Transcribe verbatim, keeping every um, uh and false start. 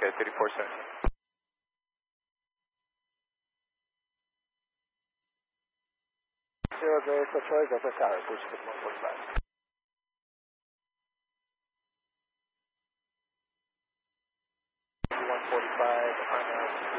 Okay, thirty-four seven. Zero Gray for Troy, Delta Tower, approach to one forty-five. one forty-five, I'm out.